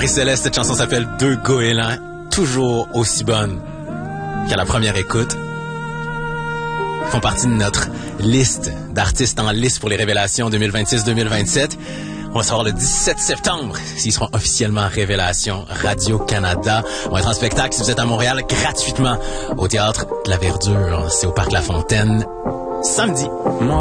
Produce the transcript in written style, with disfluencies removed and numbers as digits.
Marie-Céleste, cette chanson s'appelle Deux goélands, toujours aussi bonne qu'à la première écoute. Ils font partie de notre liste d'artistes en liste pour les révélations 2026-2027. On va savoir le 17 septembre s'ils seront officiellement Révélation Radio-Canada. On va être en spectacle si vous êtes à Montréal gratuitement au Théâtre de la Verdure. C'est au Parc La Fontaine samedi.